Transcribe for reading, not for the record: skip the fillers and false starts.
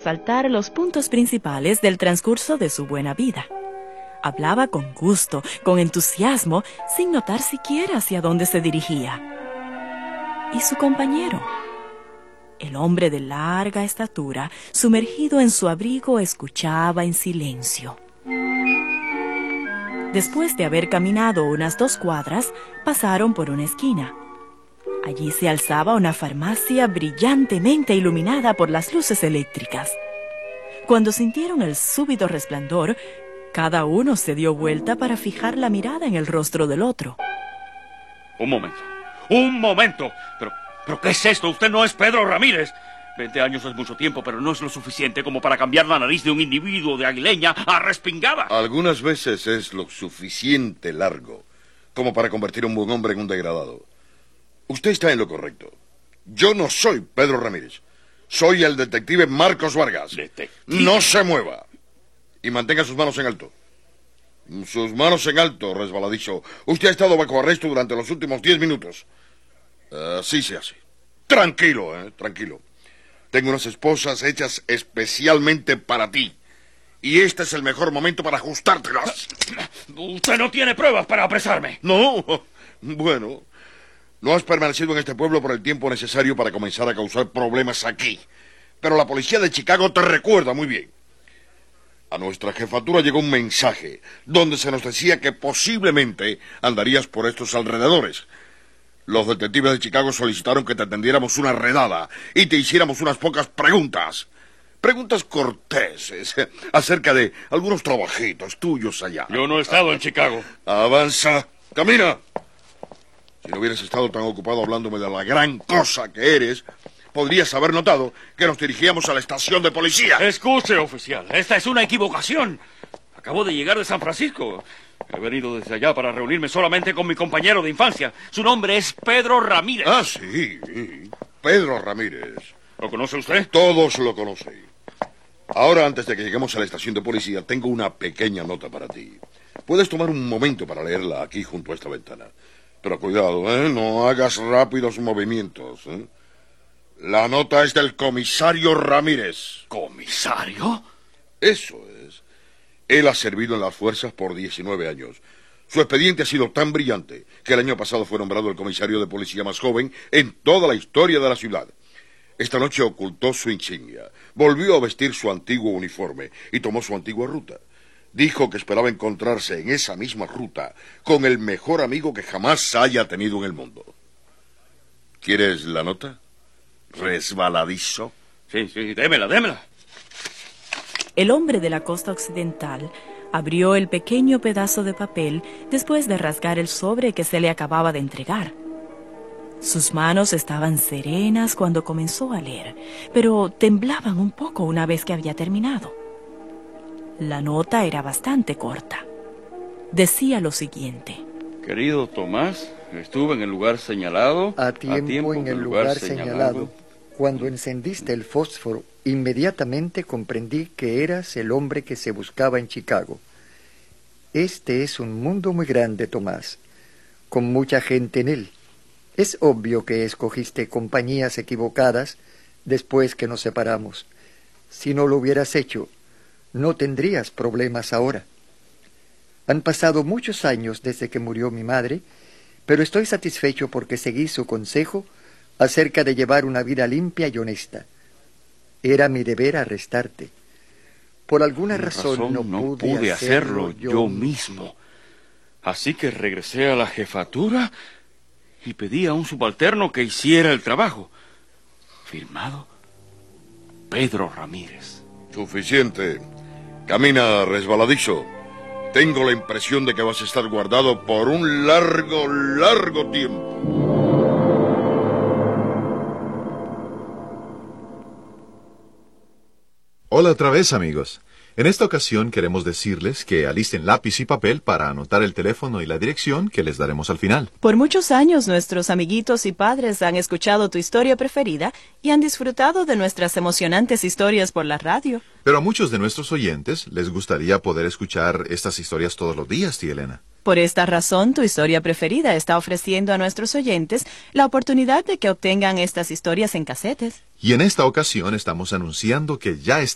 resaltar los puntos principales del transcurso de su buena vida. Hablaba con gusto, con entusiasmo, sin notar siquiera hacia dónde se dirigía. ¿Y su compañero? El hombre de larga estatura, sumergido en su abrigo, escuchaba en silencio. Después de haber caminado unas 2 cuadras, pasaron por una esquina. Allí se alzaba una farmacia brillantemente iluminada por las luces eléctricas. Cuando sintieron el súbito resplandor, cada uno se dio vuelta para fijar la mirada en el rostro del otro. Un momento. ¿Pero qué es esto? Usted no es Pedro Ramírez. 20 años es mucho tiempo, pero no es lo suficiente como para cambiar la nariz de un individuo de Aguileña a Respingada. Algunas veces es lo suficiente largo como para convertir a un buen hombre en un degradado. Usted está en lo correcto. Yo no soy Pedro Ramírez. Soy el detective Marcos Vargas. ¿Detective? No se mueva. Y mantenga sus manos en alto. Sus manos en alto, resbaladizo. Usted ha estado bajo arresto durante los últimos 10 minutos. Así se hace. Tranquilo, tranquilo. Tengo unas esposas hechas especialmente para ti. Y este es el mejor momento para ajustártelas. Usted no tiene pruebas para apresarme. No. Bueno, no has permanecido en este pueblo por el tiempo necesario para comenzar a causar problemas aquí. Pero la policía de Chicago te recuerda muy bien. A nuestra jefatura llegó un mensaje donde se nos decía que posiblemente andarías por estos alrededores. Los detectives de Chicago solicitaron que te atendiéramos una redada y te hiciéramos unas pocas preguntas. Preguntas corteses acerca de algunos trabajitos tuyos allá. Yo no he estado en Chicago. Avanza, camina. Si no hubieras estado tan ocupado hablándome de la gran cosa que eres, podrías haber notado que nos dirigíamos a la estación de policía. Escuche, oficial, esta es una equivocación. Acabo de llegar de San Francisco. He venido desde allá para reunirme solamente con mi compañero de infancia. Su nombre es Pedro Ramírez. Ah, sí, Pedro Ramírez. ¿Lo conoce usted? Todos lo conocen. Ahora, antes de que lleguemos a la estación de policía, tengo una pequeña nota para ti. Puedes tomar un momento para leerla aquí junto a esta ventana. Pero cuidado, no hagas rápidos movimientos. La nota es del comisario Ramírez. ¿Comisario? Eso es. Él ha servido en las fuerzas por 19 años. Su expediente ha sido tan brillante que el año pasado fue nombrado el comisario de policía más joven en toda la historia de la ciudad. Esta noche ocultó su insignia, volvió a vestir su antiguo uniforme y tomó su antigua ruta. Dijo que esperaba encontrarse en esa misma ruta con el mejor amigo que jamás haya tenido en el mundo. ¿Quieres la nota? ¿Resbaladizo? Sí, démela. El hombre de la costa occidental abrió el pequeño pedazo de papel después de rasgar el sobre que se le acababa de entregar. Sus manos estaban serenas cuando comenzó a leer, pero temblaban un poco una vez que había terminado. La nota era bastante corta. Decía lo siguiente: Querido Tomás, estuve en el lugar señalado. A tiempo en el lugar señalado. Cuando encendiste el fósforo, inmediatamente comprendí que eras el hombre que se buscaba en Chicago. Este es un mundo muy grande, Tomás, con mucha gente en él. Es obvio que escogiste compañías equivocadas después que nos separamos. Si no lo hubieras hecho, no tendrías problemas ahora. Han pasado muchos años desde que murió mi madre, pero estoy satisfecho porque seguí su consejo acerca de llevar una vida limpia y honesta. Era mi deber arrestarte. Por alguna razón no pude hacerlo yo mismo. Así que regresé a la jefatura y pedí a un subalterno que hiciera el trabajo. Firmado Pedro Ramírez. Suficiente. Camina, resbaladizo. Tengo la impresión de que vas a estar guardado por un largo tiempo. Hola otra vez, amigos. En esta ocasión queremos decirles que alisten lápiz y papel para anotar el teléfono y la dirección que les daremos al final. Por muchos años nuestros amiguitos y padres han escuchado tu historia preferida y han disfrutado de nuestras emocionantes historias por la radio. Pero a muchos de nuestros oyentes les gustaría poder escuchar estas historias todos los días, tía Elena. Por esta razón, tu historia preferida está ofreciendo a nuestros oyentes la oportunidad de que obtengan estas historias en casetes. Y en esta ocasión estamos anunciando que ya está